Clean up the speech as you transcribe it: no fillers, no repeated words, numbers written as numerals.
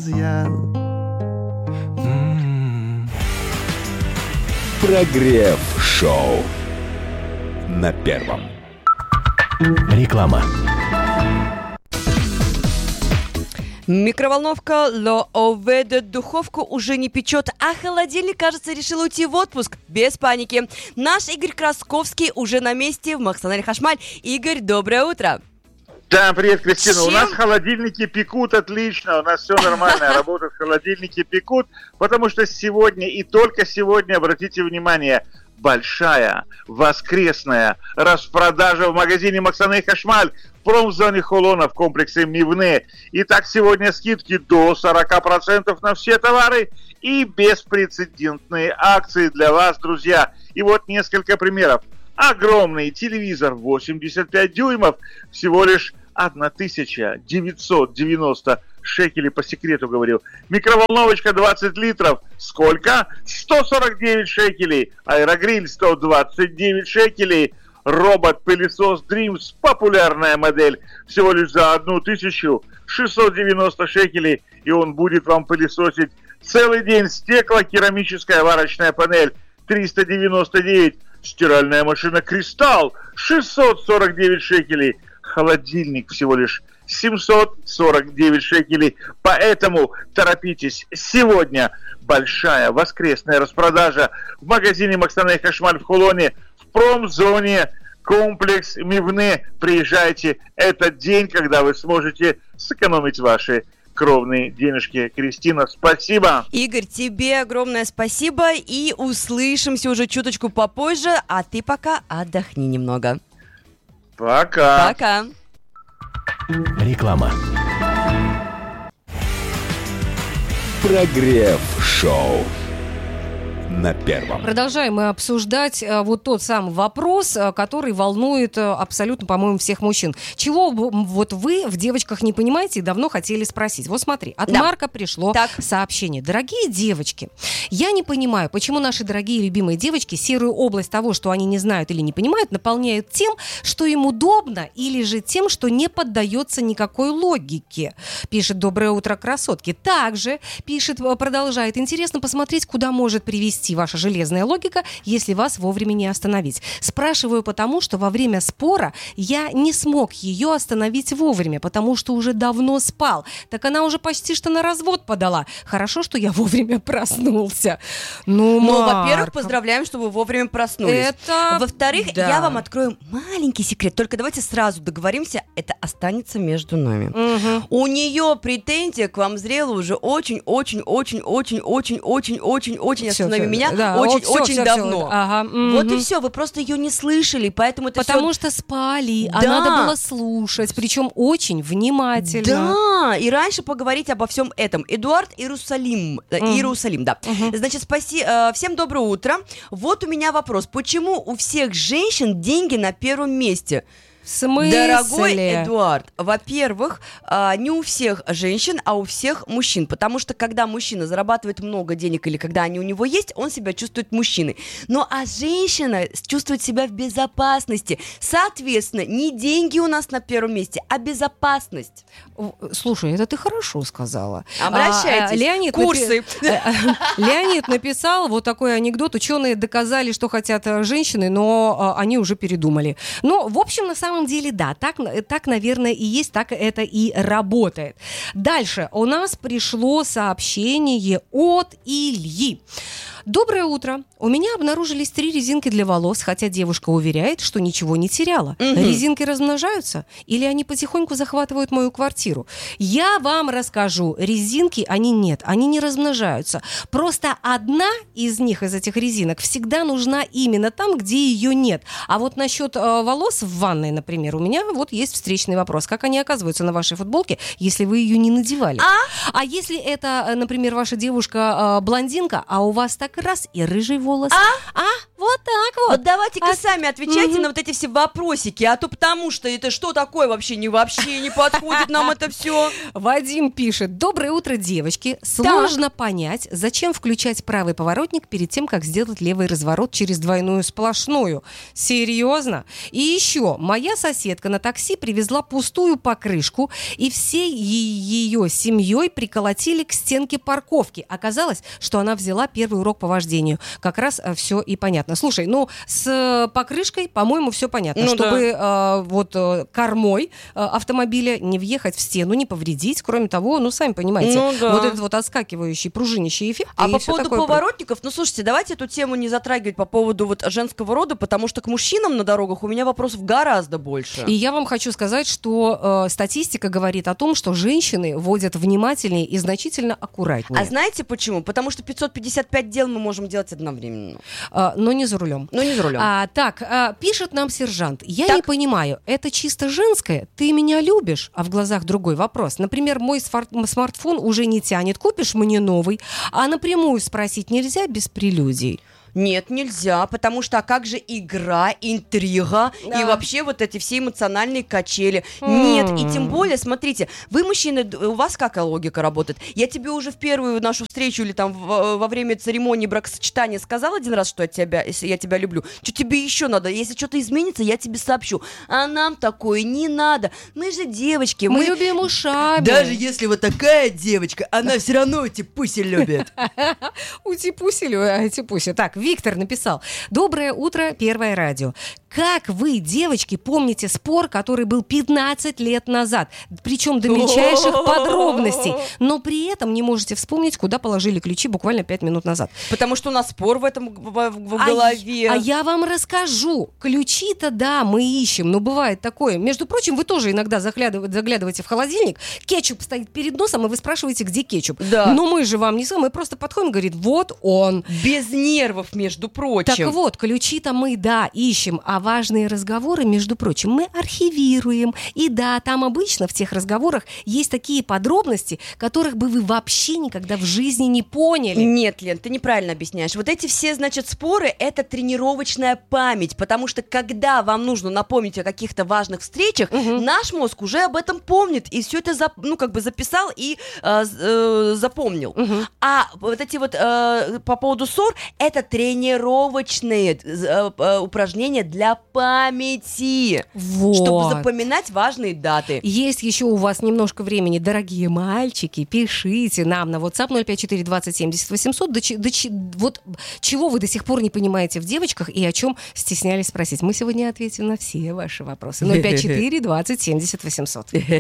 изъян. Прогрев-шоу на Первом. Реклама. Микроволновка Лооведе духовку уже не печет, а холодильник, кажется, решил уйти в отпуск. Без паники. Наш Игорь Красковский уже на месте в Махсанали Хашмаль. Игорь, доброе утро. Да, привет, Кристина. У нас холодильники пекут отлично, у нас все нормально, работают холодильники пекут, потому что сегодня и только сегодня, обратите внимание, большая воскресная распродажа в магазине Махсанали Хашмаль в промзоне Холона в комплексе Мивне. Итак, сегодня скидки до 40% на все товары и беспрецедентные акции для вас, друзья. И вот несколько примеров. Огромный телевизор 85 дюймов, всего лишь 1990 шекелей, по секрету говорю. Микроволновочка 20 литров. Сколько? 149 шекелей. Аэрогриль 129 шекелей. Робот-пылесос Dreams, популярная модель, всего лишь за 1690 шекелей. И он будет вам пылесосить целый день. Стекло-керамическая варочная панель 399. Стиральная машина «Кристалл» 649 шекелей. Холодильник всего лишь 749 шекелей. Поэтому торопитесь. Сегодня большая воскресная распродажа в магазине Махсанали Хашмаль в Холоне, в промзоне комплекс Мивне. Приезжайте. Это день, когда вы сможете сэкономить ваши кровные денежки. Кристина, спасибо. Игорь, тебе огромное спасибо. И услышимся уже чуточку попозже. А ты пока отдохни немного. Пока. Пока. Реклама. Прогрев-шоу на Первом. Продолжаем мы обсуждать вот тот самый вопрос, который волнует абсолютно, по-моему, всех мужчин. Чего вот вы в девочках не понимаете и давно хотели спросить? Вот смотри, от Марка пришло сообщение. Дорогие девочки, я не понимаю, почему наши дорогие любимые девочки серую область того, что они не знают или не понимают, наполняют тем, что им удобно, или же тем, что не поддается никакой логике. Пишет «Доброе утро, красотки». Также пишет, продолжает, интересно посмотреть, куда может привести ваша железная логика, если вас вовремя не остановить. Спрашиваю потому, что во время спора я не смог ее остановить вовремя, потому что уже давно спал. Так она уже почти что на развод подала. Хорошо, что я вовремя проснулся. Ну, во-первых, поздравляем, что вы вовремя проснулись. Во-вторых, я вам открою маленький секрет. Только давайте сразу договоримся, это останется между нами. Угу. У нее претензия к вам зрела уже очень-очень-очень-очень-очень-очень-очень останови меня очень давно. Ага, вот и все, вы просто ее не слышали, поэтому это потому что спали, а надо было слушать, причем очень внимательно. Да, и раньше поговорить обо всем этом. Эдуард Иерусалим, да. Значит, всем доброе утро. Вот у меня вопрос. Почему у всех женщин деньги на первом месте? В смысле? Дорогой Эдуард, во-первых, не у всех женщин, а у всех мужчин, потому что когда мужчина зарабатывает много денег или когда они у него есть, он себя чувствует мужчиной. Ну а женщина чувствует себя в безопасности. Соответственно, не деньги у нас на первом месте, а безопасность. Слушай, это ты хорошо сказала. Обращайтесь. Курсы. Леонид написал вот такой анекдот. Ученые доказали, что хотят женщины, но они уже передумали. Ну, в общем, на самом деле, да, так, наверное, и есть, так это и работает. Дальше у нас пришло сообщение от Ильи. Доброе утро. У меня обнаружились 3 резинки для волос, хотя девушка уверяет, что ничего не теряла. Резинки размножаются или они потихоньку захватывают мою квартиру? Я вам расскажу. Резинки, они не размножаются. Просто одна из них, из этих резинок, всегда нужна именно там, где ее нет. А вот насчет волос в ванной, например, у меня вот есть встречный вопрос. Как они оказываются на вашей футболке, если вы ее не надевали? А если это, например, ваша девушка блондинка, а у вас так раз и рыжий волос? Вот так вот. Вот давайте-ка сами отвечайте на вот эти все вопросики, а то потому что это что такое вообще не подходит нам это все. Вадим пишет: доброе утро, девочки. Сложно понять, зачем включать правый поворотник перед тем, как сделать левый разворот через двойную сплошную. Серьезно? И еще, моя соседка на такси привезла пустую покрышку, и всей ее семьей приколотили к стенке парковки. Оказалось, что она взяла первый урок по вождению. Как раз все и понятно. Слушай, с покрышкой, по-моему, все понятно. Чтобы кормой автомобиля не въехать в стену, не повредить. Кроме того, сами понимаете, вот этот вот отскакивающий, пружинящий эффект. А по поводу поворотников, слушайте, давайте эту тему не затрагивать по поводу вот женского рода, потому что к мужчинам на дорогах у меня вопросов гораздо больше. И я вам хочу сказать, что статистика говорит о том, что женщины водят внимательнее и значительно аккуратнее. А знаете почему? Потому что 555 дел мы можем делать одновременно. Но не за рулем. Пишет нам сержант: я не понимаю, это чисто женское? Ты меня любишь? А в глазах другой вопрос. Например, мой смартфон уже не тянет, купишь мне новый? А напрямую спросить нельзя без прелюдий? Нет, нельзя, потому что а как же игра, интрига и вообще вот эти все эмоциональные качели? Нет, и тем более, смотрите, вы, мужчины, у вас какая логика работает? Я тебе уже в первую нашу встречу или там во время церемонии бракосочетания сказала один раз, что я тебя люблю. Что тебе еще надо? Если что-то изменится, я тебе сообщу. А нам такое не надо. Мы же девочки. Мы любим ушами. Даже если вот такая девочка, она все равно эти пуси любит. Утипуси. Так, Виктор написал: доброе утро, Первое радио. Как вы, девочки, помните спор, который был 15 лет назад, причем до мельчайших подробностей, но при этом не можете вспомнить, куда положили ключи буквально 5 минут назад? Потому что у нас спор в этом в голове. А я вам расскажу. Ключи-то, да, мы ищем, но бывает такое. Между прочим, вы тоже иногда заглядываете в холодильник, кетчуп стоит перед носом, и вы спрашиваете, где кетчуп. Да. Но мы же вам не мы просто подходим и говорит: вот он. Без нервов, между прочим. Так вот, ключи-то мы, ищем, а важные разговоры, между прочим, мы архивируем. И да, там обычно в тех разговорах есть такие подробности, которых бы вы вообще никогда в жизни не поняли. Нет, Лен, ты неправильно объясняешь. Вот эти все, запоры — это тренировочная память, потому что когда вам нужно напомнить о каких-то важных встречах, наш мозг уже об этом помнит и все это записал и запомнил. А вот эти вот по поводу ссор — это тренировочные упражнения для памяти, чтобы запоминать важные даты. Есть еще у вас немножко времени, дорогие мальчики, пишите нам на WhatsApp 054 20 70 800, вот чего вы до сих пор не понимаете в девочках и о чем стеснялись спросить. Мы сегодня ответим на все ваши вопросы. 054 20 70 800.